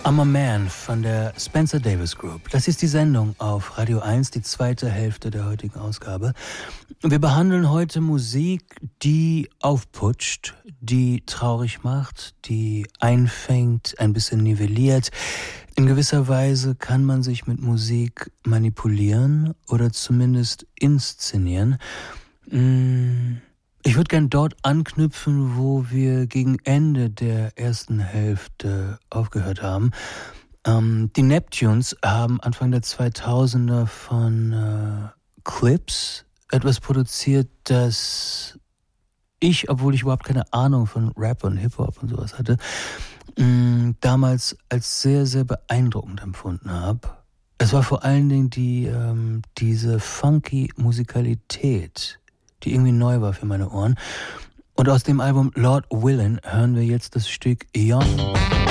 I'm a Man von der Spencer Davis Group. Das ist die Sendung auf Radio 1, die zweite Hälfte der heutigen Ausgabe. Wir behandeln heute Musik, die aufputscht, die traurig macht, die einfängt, ein bisschen nivelliert. In gewisser Weise kann man sich mit Musik manipulieren oder zumindest inszenieren. Ich würde gern dort anknüpfen, wo wir gegen Ende der ersten Hälfte aufgehört haben. Die Neptunes haben Anfang der 2000er von Clips etwas produziert, das ich, obwohl ich überhaupt keine Ahnung von Rap und Hip-Hop und sowas hatte, damals als sehr, sehr beeindruckend empfunden habe. Es war vor allen Dingen diese funky Musikalität, die irgendwie neu war für meine Ohren. Und aus dem Album Lord Willin hören wir jetzt das Stück Young.